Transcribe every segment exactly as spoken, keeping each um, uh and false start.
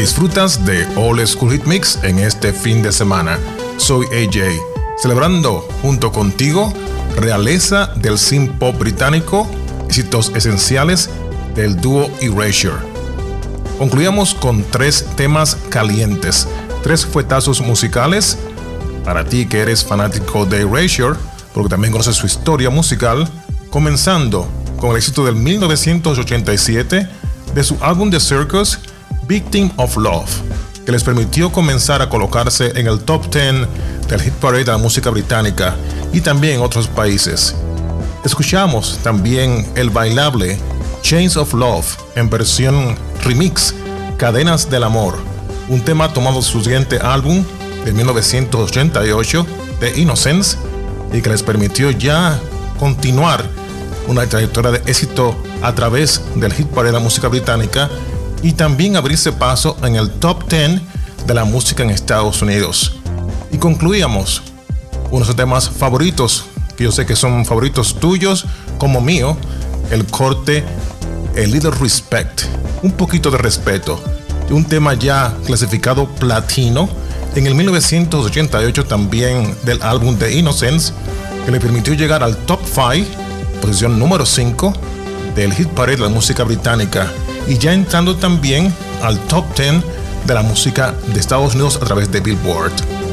Disfrutas de Old School Hit Mix en este fin de semana. Soy A J, celebrando junto contigo realeza del synth pop británico, éxitos esenciales del dúo Erasure. Concluíamos con tres temas calientes, tres fuetazos musicales para ti que eres fanático de Erasure, porque también conoces su historia musical, comenzando con el éxito del mil novecientos ochenta y siete de su álbum The Circus, Victim of Love, que les permitió comenzar a colocarse en el top diez del hit parade de la música británica y también en otros países. Escuchamos también el bailable Chains of Love en versión remix, Cadenas del Amor, un tema tomado de su siguiente álbum de mil novecientos ochenta y ocho, The Innocence, y que les permitió ya continuar una trayectoria de éxito a través del hit parade de la música británica y también abrirse paso en el top diez de la música en Estados Unidos. Y concluíamos uno de los temas favoritos, que yo sé que son favoritos tuyos como mío, el corte A Little Respect, un poquito de respeto, un tema ya clasificado platino en el mil novecientos ochenta y ocho también del álbum The Innocence, que le permitió llegar al top cinco, posición número cinco del hit parade de la música británica, y ya entrando también al top diez de la música de Estados Unidos a través de Billboard.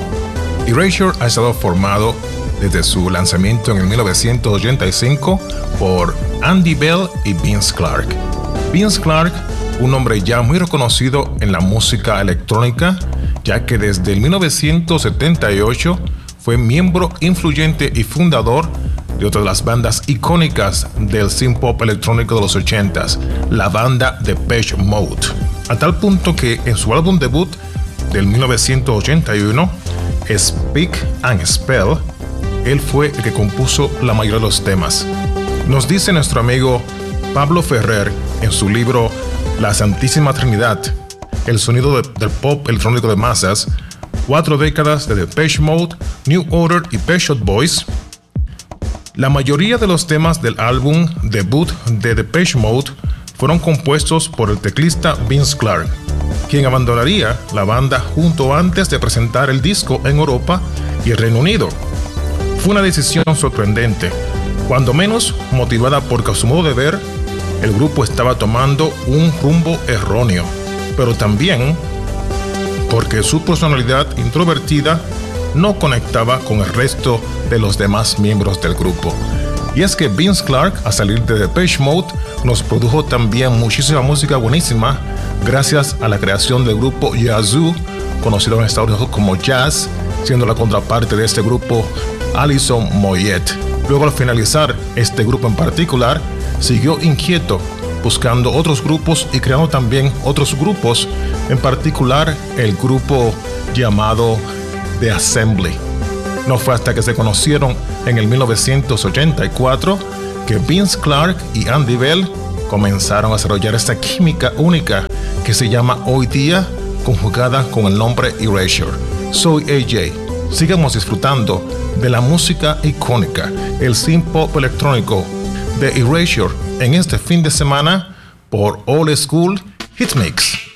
Erasure ha estado formado desde su lanzamiento en el mil novecientos ochenta y cinco por Andy Bell y Vince Clarke. Vince Clarke, un hombre ya muy reconocido en la música electrónica, ya que desde el mil novecientos setenta y ocho fue miembro influyente y fundador de otra de las bandas icónicas del synth pop electrónico de los ochentas, la banda Depeche Mode, a tal punto que en su álbum debut del mil novecientos ochenta y uno, Speak and Spell, él fue el que compuso la mayoría de los temas. Nos dice nuestro amigo Pablo Ferrer en su libro La Santísima Trinidad, el sonido de, del pop electrónico de masas, cuatro décadas de Depeche Mode, New Order y Pet Shop Boys. La mayoría de los temas del álbum debut de Depeche Mode fueron compuestos por el teclista Vince Clarke, quien abandonaría la banda junto antes de presentar el disco en Europa y el Reino Unido. Fue una decisión sorprendente, cuando menos motivada porque a su modo de ver, el grupo estaba tomando un rumbo erróneo, pero también porque su personalidad introvertida no conectaba con el resto de los demás miembros del grupo. Y es que Vince Clarke, al salir de Depeche Mode, nos produjo también muchísima música buenísima gracias a la creación del grupo Yazoo, conocido en Estados Unidos como Jazz, siendo la contraparte de este grupo Alison Moyet. Luego, al finalizar este grupo en particular, siguió inquieto buscando otros grupos y creando también otros grupos, en particular el grupo llamado The Assembly. No fue hasta que se conocieron en el mil novecientos ochenta y cuatro que Vince Clarke y Andy Bell comenzaron a desarrollar esta química única que se llama hoy día conjugada con el nombre Erasure. Soy A J. Sigamos disfrutando de la música icónica, el synth pop electrónico de Erasure en este fin de semana por Old School Hit Mix.